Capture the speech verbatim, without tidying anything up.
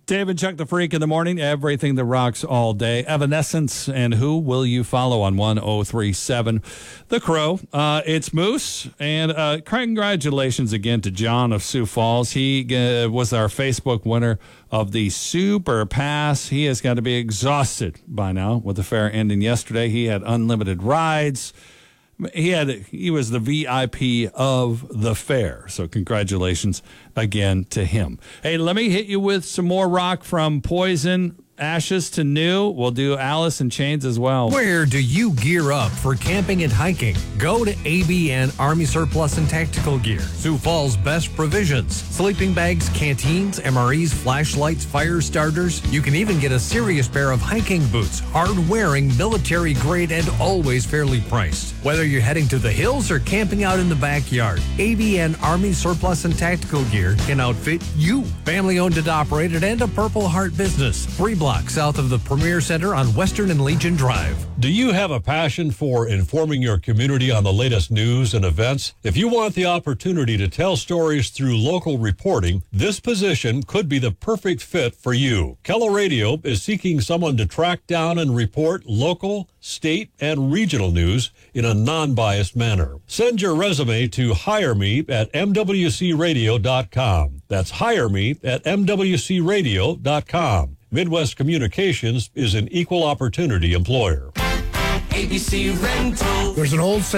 David Chuck the Freak in the morning. Everything that rocks all day. Evanescence and Who Will You Follow on one oh three seven The Crow. Uh, it's Moose. And uh, congratulations again to John of Sioux Falls. He uh, was our Facebook winner of the Super Pass. He has got to be exhausted by now with the fair ending yesterday. He had unlimited rides. He had he was the V I P of the fair. So congratulations again to him. Hey, let me hit you with some more rock from Poison, Ashes to New. We'll do Alice in Chains as well. Where do you gear up for camping and hiking? Go to A B N Army Surplus and Tactical Gear. Sioux Falls best provisions. Sleeping bags, canteens, M R Es, flashlights, fire starters. You can even get a serious pair of hiking boots. Hard-wearing, military grade, and always fairly priced. Whether you're heading to the hills or camping out in the backyard, A B N Army Surplus and Tactical Gear can outfit you. Family-owned and operated and a Purple Heart business. Three blocks south of the Premier Center on Western and Legion Drive. Do you have a passion for informing your community on the latest news and events? If you want the opportunity to tell stories through local reporting, this position could be the perfect fit for you. Keller Radio is seeking someone to track down and report local, state, and regional news in a non-biased manner. Send your resume to hire me at m w c radio dot com. That's hire me at m w c radio dot com. Midwest Communications is an equal opportunity employer. A B C Rental. There's an old